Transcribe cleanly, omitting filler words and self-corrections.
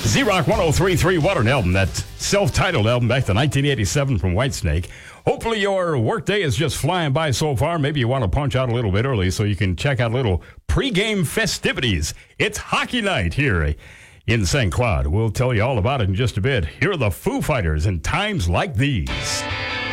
Z-Rock 103.3, what an album. That self-titled album back to 1987 from Whitesnake. Hopefully your workday is just flying by so far. Maybe you want to punch out a little bit early so you can check out little pregame festivities. It's hockey night here in St. Cloud. We'll tell you all about it in just a bit. Here are the Foo Fighters in Times Like These.